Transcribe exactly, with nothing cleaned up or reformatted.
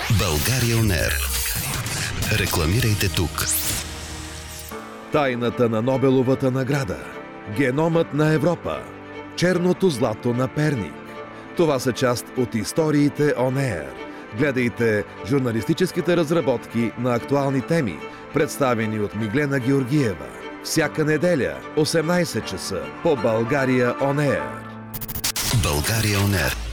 България он ер. Рекламирайте тук. Тайната на Нобеловата награда. Геномът на Европа. Черното злато на Перник. Това са част от историите он ер. Гледайте журналистическите разработки на актуални теми, представени от Миглена Георгиева. Всяка неделя, осемнайсет часа, по България он ер. България он ер.